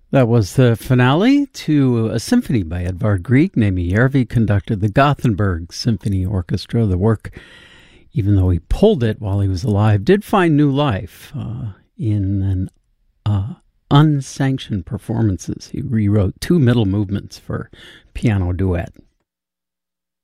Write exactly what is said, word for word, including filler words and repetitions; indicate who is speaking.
Speaker 1: That was the finale to a symphony by Edvard Grieg. Naimi Järvi conducted the Gothenburg Symphony Orchestra. The work, even though he pulled it while he was alive, did find new life uh, in an uh, unsanctioned performances. He rewrote two middle movements for piano duet.